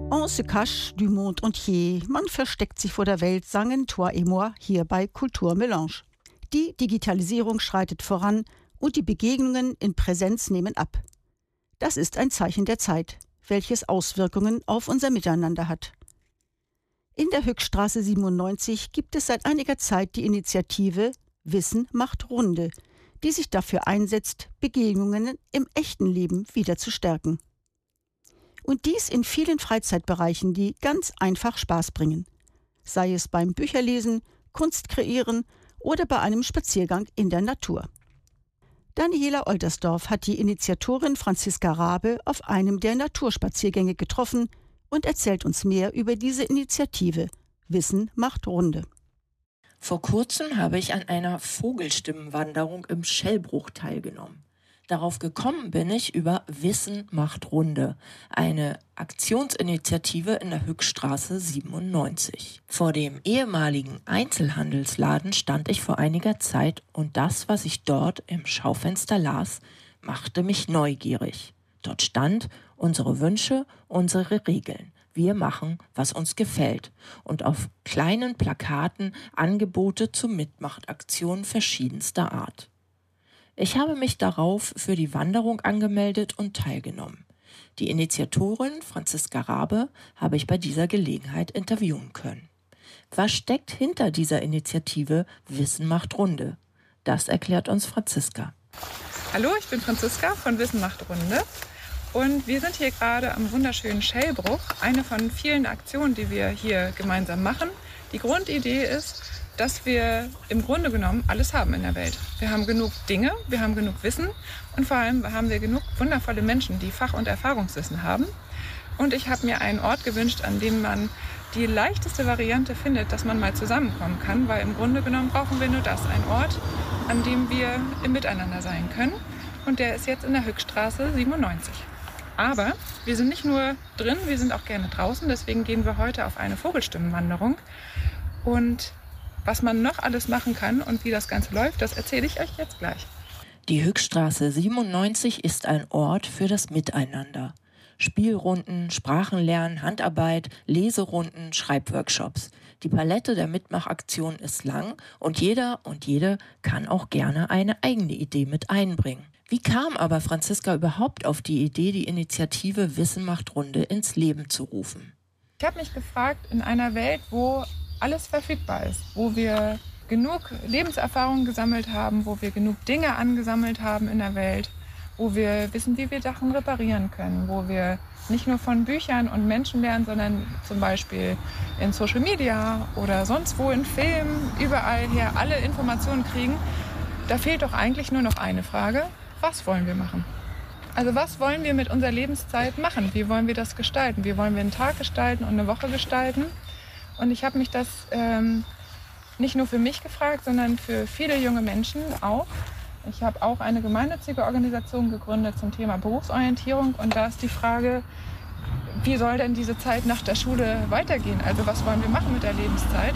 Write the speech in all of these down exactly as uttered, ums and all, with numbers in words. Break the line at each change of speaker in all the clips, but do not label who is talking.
On se cache du monde entier. Man versteckt sich vor der Welt, sangen Toi et moi hier bei Kulturmelange. Die Digitalisierung schreitet voran und die Begegnungen in Präsenz nehmen ab. Das ist ein Zeichen der Zeit, welches Auswirkungen auf unser Miteinander hat. In der Hückstraße siebenundneunzig gibt es seit einiger Zeit die Initiative Wissen macht Runde, die sich dafür einsetzt, Begegnungen im echten Leben wieder zu stärken. Und dies in vielen Freizeitbereichen, die ganz einfach Spaß bringen. Sei es beim Bücherlesen, Kunst kreieren oder bei einem Spaziergang in der Natur. Daniela Oldersdorf hat die Initiatorin Franziska Rabe auf einem der Naturspaziergänge getroffen und erzählt uns mehr über diese Initiative Wissen macht Runde.
Vor kurzem habe ich an einer Vogelstimmenwanderung im Schellbruch teilgenommen. Darauf gekommen bin ich über Wissen macht Runde, eine Aktionsinitiative in der Hückstraße siebenundneunzig. Vor dem ehemaligen Einzelhandelsladen stand ich vor einiger Zeit und das, was ich dort im Schaufenster las, machte mich neugierig. Dort stand: unsere Wünsche, unsere Regeln. Wir machen, was uns gefällt. Und auf kleinen Plakaten Angebote zu Mitmachaktionen verschiedenster Art. Ich habe mich darauf für die Wanderung angemeldet und teilgenommen. Die Initiatorin Franziska Rabe habe ich bei dieser Gelegenheit interviewen können. Was steckt hinter dieser Initiative Wissen macht Runde? Das erklärt uns Franziska.
Hallo, ich bin Franziska von Wissen macht Runde und wir sind hier gerade am wunderschönen Schellbruch, eine von vielen Aktionen, die wir hier gemeinsam machen. Die Grundidee ist, dass wir im Grunde genommen alles haben in der Welt. Wir haben genug Dinge, wir haben genug Wissen und vor allem haben wir genug wundervolle Menschen, die Fach- und Erfahrungswissen haben. Und ich habe mir einen Ort gewünscht, an dem man die leichteste Variante findet, dass man mal zusammenkommen kann, weil im Grunde genommen brauchen wir nur das, einen Ort, an dem wir im Miteinander sein können. Und der ist jetzt in der Hückstraße siebenundneunzig. Aber wir sind nicht nur drin, wir sind auch gerne draußen, deswegen gehen wir heute auf eine Vogelstimmenwanderung. Und was man noch alles machen kann und wie das Ganze läuft, das erzähle ich euch jetzt gleich.
Die Hückstraße siebenundneunzig ist ein Ort für das Miteinander. Spielrunden, Sprachenlernen, Handarbeit, Leserunden, Schreibworkshops. Die Palette der Mitmachaktion ist lang und jeder und jede kann auch gerne eine eigene Idee mit einbringen. Wie kam aber Franziska überhaupt auf die Idee, die Initiative Wissen macht Runde ins Leben zu rufen?
Ich habe mich gefragt, in einer Welt, wo alles verfügbar ist, wo wir genug Lebenserfahrung gesammelt haben, wo wir genug Dinge angesammelt haben in der Welt, wo wir wissen, wie wir Sachen reparieren können, wo wir nicht nur von Büchern und Menschen lernen, sondern zum Beispiel in Social Media oder sonst wo in Filmen, überall her alle Informationen kriegen. Da fehlt doch eigentlich nur noch eine Frage: Was wollen wir machen? Also was wollen wir mit unserer Lebenszeit machen? Wie wollen wir das gestalten? Wie wollen wir einen Tag gestalten und eine Woche gestalten? Und ich habe mich das ähm, nicht nur für mich gefragt, sondern für viele junge Menschen auch. Ich habe auch eine gemeinnützige Organisation gegründet zum Thema Berufsorientierung. Und da ist die Frage, wie soll denn diese Zeit nach der Schule weitergehen? Also was wollen wir machen mit der Lebenszeit?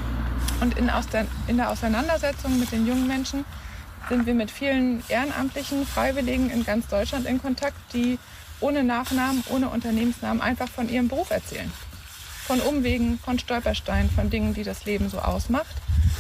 Und in, aus der, in der Auseinandersetzung mit den jungen Menschen sind wir mit vielen ehrenamtlichen Freiwilligen in ganz Deutschland in Kontakt, die ohne Nachnamen, ohne Unternehmensnamen einfach von ihrem Beruf erzählen. Von Umwegen, von Stolpersteinen, von Dingen, die das Leben so ausmacht.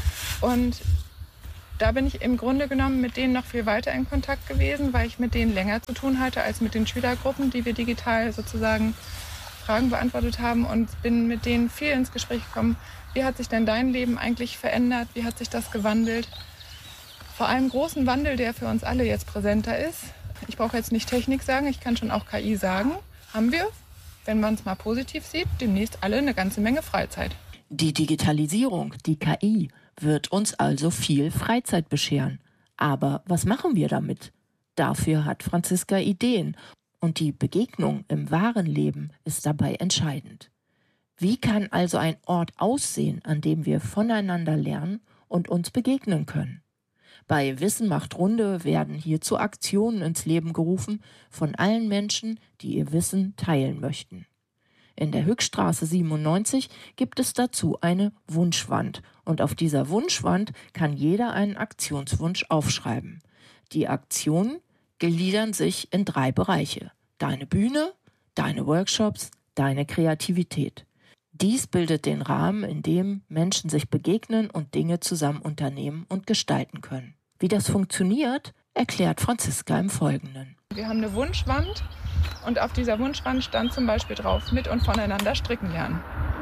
Und da bin ich im Grunde genommen mit denen noch viel weiter in Kontakt gewesen, weil ich mit denen länger zu tun hatte als mit den Schülergruppen, die wir digital sozusagen Fragen beantwortet haben, und bin mit denen viel ins Gespräch gekommen. Wie hat sich denn dein Leben eigentlich verändert? Wie hat sich das gewandelt? Vor allem großen Wandel, der für uns alle jetzt präsenter ist. Ich brauche jetzt nicht Technik sagen, ich kann schon auch K I sagen. Haben wir, wenn man es mal positiv sieht, demnächst alle eine ganze Menge Freizeit.
Die Digitalisierung, die K I, wird uns also viel Freizeit bescheren. Aber was machen wir damit? Dafür hat Franziska Ideen. Und die Begegnung im wahren Leben ist dabei entscheidend. Wie kann also ein Ort aussehen, an dem wir voneinander lernen und uns begegnen können? Bei Wissen macht Runde werden hierzu Aktionen ins Leben gerufen von allen Menschen, die ihr Wissen teilen möchten. In der Hückstraße siebenundneunzig gibt es dazu eine Wunschwand und auf dieser Wunschwand kann jeder einen Aktionswunsch aufschreiben. Die Aktionen gliedern sich in drei Bereiche: deine Bühne, deine Workshops, deine Kreativität. Dies bildet den Rahmen, in dem Menschen sich begegnen und Dinge zusammen unternehmen und gestalten können. Wie das funktioniert, erklärt Franziska im Folgenden.
Wir haben eine Wunschwand und auf dieser Wunschwand stand zum Beispiel drauf, mit und voneinander stricken lernen.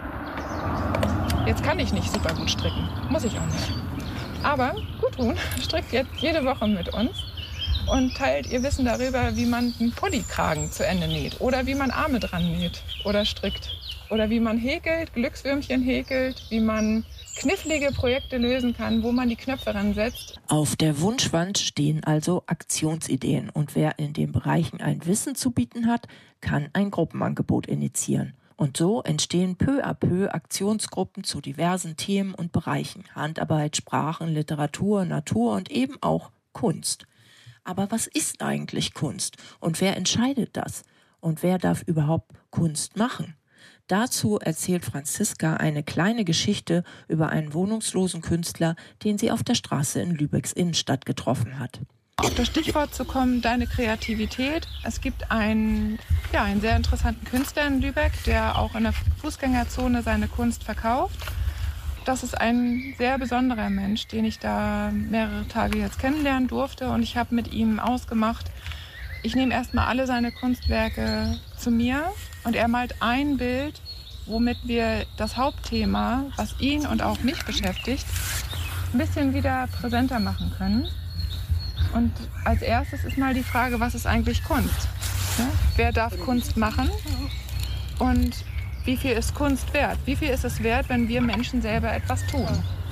Jetzt kann ich nicht super gut stricken, muss ich auch nicht. Aber Gudrun strickt jetzt jede Woche mit uns und teilt ihr Wissen darüber, wie man einen Pullikragen zu Ende näht oder wie man Arme dran näht oder strickt. Oder wie man häkelt, Glückswürmchen häkelt, wie man knifflige Projekte lösen kann, wo man die Knöpfe ransetzt.
Auf der Wunschwand stehen also Aktionsideen und wer in den Bereichen ein Wissen zu bieten hat, kann ein Gruppenangebot initiieren. Und so entstehen peu à peu Aktionsgruppen zu diversen Themen und Bereichen. Handarbeit, Sprachen, Literatur, Natur und eben auch Kunst. Aber was ist eigentlich Kunst? Und wer entscheidet das? Und wer darf überhaupt Kunst machen? Dazu erzählt Franziska eine kleine Geschichte über einen wohnungslosen Künstler, den sie auf der Straße in Lübecks Innenstadt getroffen hat.
Auf das Stichwort zu kommen, deine Kreativität. Es gibt einen, ja, einen sehr interessanten Künstler in Lübeck, der auch in der Fußgängerzone seine Kunst verkauft. Das ist ein sehr besonderer Mensch, den ich da mehrere Tage jetzt kennenlernen durfte. Und ich habe mit ihm ausgemacht, ich nehme erstmal alle seine Kunstwerke zu mir und er malt ein Bild, womit wir das Hauptthema, was ihn und auch mich beschäftigt, ein bisschen wieder präsenter machen können. Und als erstes ist mal die Frage, was ist eigentlich Kunst? Ja? Wer darf Kunst machen? Und wie viel ist Kunst wert? Wie viel ist es wert, wenn wir Menschen selber etwas tun?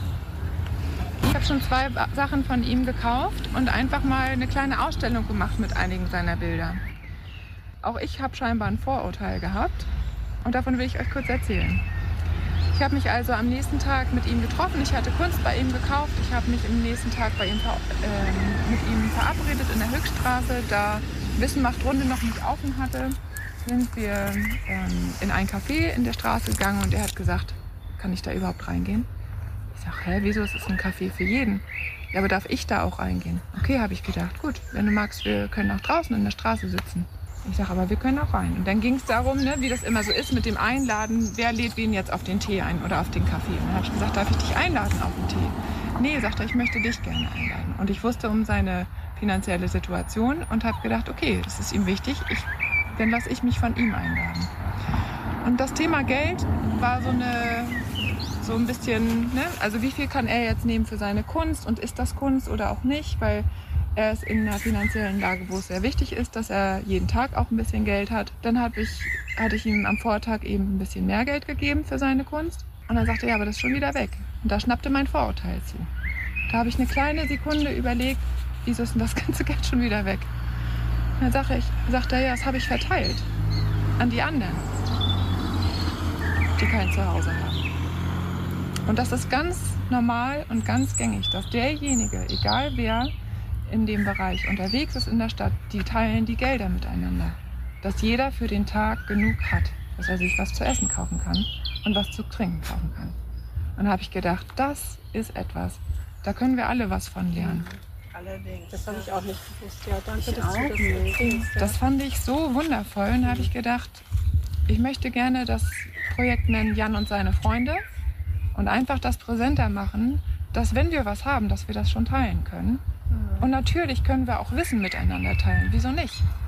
Ich habe schon zwei Sachen von ihm gekauft und einfach mal eine kleine Ausstellung gemacht mit einigen seiner Bilder. Auch ich habe scheinbar ein Vorurteil gehabt und davon will ich euch kurz erzählen. Ich habe mich also am nächsten Tag mit ihm getroffen. Ich hatte Kunst bei ihm gekauft. Ich habe mich am nächsten Tag bei ihm, äh, mit ihm verabredet in der Höchststraße. Da Wissen macht Runde noch nicht offen hatte, sind wir ähm, in ein Café in der Straße gegangen und er hat gesagt, kann ich da überhaupt reingehen? Ich sage, hä, wieso? Es ist ein Café für jeden. Ja, aber darf ich da auch reingehen? Okay, habe ich gedacht. Gut, wenn du magst, wir können auch draußen in der Straße sitzen. Ich sage, aber wir können auch rein. Und dann ging es darum, ne, wie das immer so ist mit dem Einladen, wer lädt wen jetzt auf den Tee ein oder auf den Kaffee. Und dann habe ich gesagt, darf ich dich einladen auf den Tee? Nee, sagt er, ich möchte dich gerne einladen. Und ich wusste um seine finanzielle Situation und habe gedacht, okay, das ist ihm wichtig, ich, dann lasse ich mich von ihm einladen. Und das Thema Geld war so eine... So ein bisschen, ne? Also wie viel kann er jetzt nehmen für seine Kunst und ist das Kunst oder auch nicht, weil er ist in einer finanziellen Lage, wo es sehr wichtig ist, dass er jeden Tag auch ein bisschen Geld hat. Dann hab ich, hatte ich ihm am Vortag eben ein bisschen mehr Geld gegeben für seine Kunst und dann sagte er, ja, aber das ist schon wieder weg. Und da schnappte mein Vorurteil zu. Da habe ich eine kleine Sekunde überlegt, wieso ist denn das ganze Geld schon wieder weg? Und dann sagte, ich, sagte er, ja, das habe ich verteilt an die anderen, die kein Zuhause haben. Und das ist ganz normal und ganz gängig, dass derjenige, egal wer in dem Bereich unterwegs ist in der Stadt, die teilen die Gelder miteinander. Dass jeder für den Tag genug hat, dass er sich was zu essen kaufen kann und was zu trinken kaufen kann. Und da habe ich gedacht, das ist etwas, da können wir alle was von lernen.
Allerdings. Das habe ich auch nicht gewusst. Ja, danke,
ich
dass du das erzählst.
Das fand ich so wundervoll und da habe ich gedacht, ich möchte gerne das Projekt nennen Jan und seine Freunde. Und einfach das präsenter machen, dass wenn wir was haben, dass wir das schon teilen können. Und natürlich können wir auch Wissen miteinander teilen. Wieso nicht?